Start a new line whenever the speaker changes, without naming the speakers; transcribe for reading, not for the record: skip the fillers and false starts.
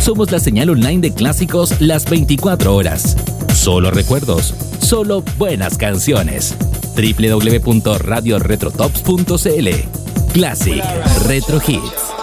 Somos la señal online de clásicos las 24 horas. Solo recuerdos, solo buenas canciones. www.radioretrotops.cl. Classic Retro Hits.